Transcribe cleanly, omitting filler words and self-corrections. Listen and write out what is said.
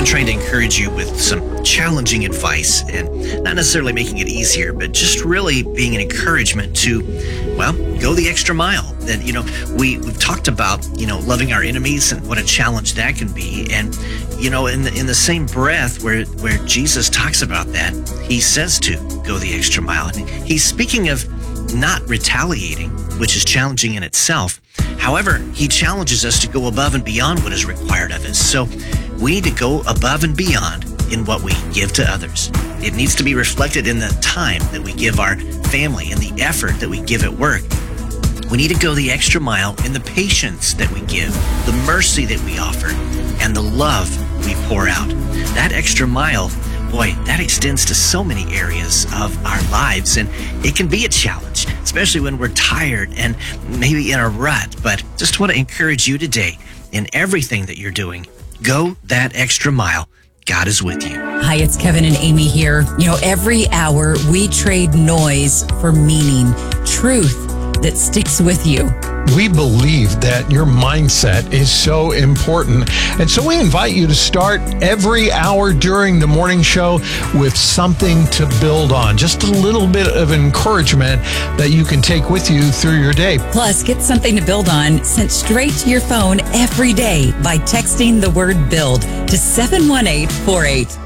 been trying to encourage you with some challenging advice and not necessarily making it easier, but just really being an encouragement to, well, go the extra mile. And, we've talked about, loving our enemies and what a challenge that can be. And, in the same breath where Jesus talks about that, he says to go the extra mile. And he's speaking of not retaliating, which is challenging in itself. However, he challenges us to go above and beyond what is required of us. So we need to go above and beyond in what we give to others. It needs to be reflected in the time that we give our family and the effort that we give at work. We need to go the extra mile in the patience that we give, the mercy that we offer, and the love we pour out. That extra mile, boy, that extends to so many areas of our lives, and it can be a challenge, especially when we're tired and maybe in a rut. But just want to encourage you today, in everything that you're doing, go that extra mile. God is with you. Hi, it's Kevin and Amy here. Every hour we trade noise for meaning, truth that sticks with you. We believe that your mindset is so important. And so we invite you to start every hour during the morning show with something to build on. Just a little bit of encouragement that you can take with you through your day. Plus, get something to build on sent straight to your phone every day by texting the word BUILD to 71848.